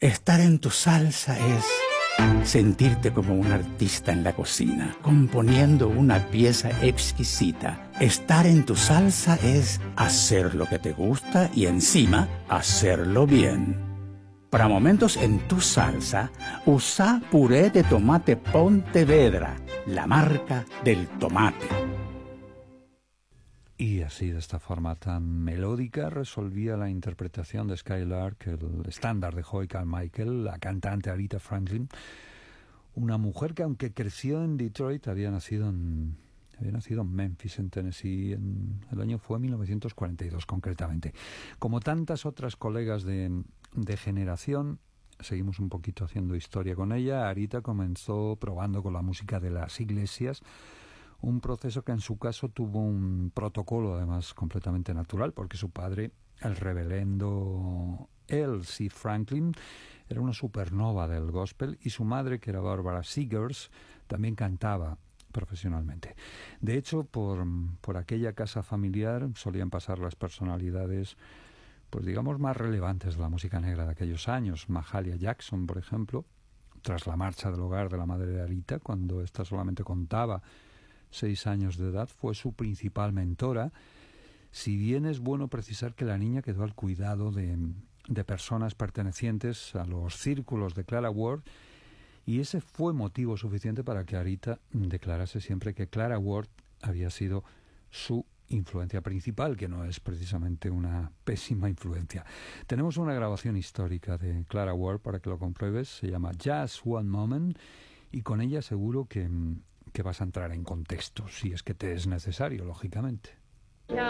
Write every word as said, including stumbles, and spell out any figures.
Estar en tu salsa es sentirte como un artista en la cocina, componiendo una pieza exquisita. Estar en tu salsa es hacer lo que te gusta y encima hacerlo bien. Para momentos en tu salsa, usa puré de tomate Pontevedra, la marca del tomate. Y así, de esta forma tan melódica, resolvía la interpretación de Skylark el estándar de Joey Carmichael, la cantante Aretha Franklin, una mujer que, aunque creció en Detroit, había nacido en, había nacido en Memphis, en Tennessee, en, el año fue mil novecientos cuarenta y dos concretamente. Como tantas otras colegas de, de generación, seguimos un poquito haciendo historia con ella. Aretha comenzó probando con la música de las iglesias, un proceso que en su caso tuvo un protocolo además completamente natural, porque su padre, el reverendo L C Franklin, era una supernova del gospel, y su madre, que era Barbara Seegers, también cantaba profesionalmente. De hecho, por, por aquella casa familiar solían pasar las personalidades, pues digamos, más relevantes de la música negra de aquellos años. Mahalia Jackson, por ejemplo, tras la marcha del hogar de la madre de Aretha, cuando ésta solamente contaba seis años de edad, fue su principal mentora, si bien es bueno precisar que la niña quedó al cuidado de, de personas pertenecientes a los círculos de Clara Ward, y ese fue motivo suficiente para que Aretha declarase siempre que Clara Ward había sido su influencia principal, que no es precisamente una pésima influencia. Tenemos una grabación histórica de Clara Ward para que lo compruebes, se llama Just One Moment, y con ella seguro que que vas a entrar en contexto, si es que te es necesario, lógicamente.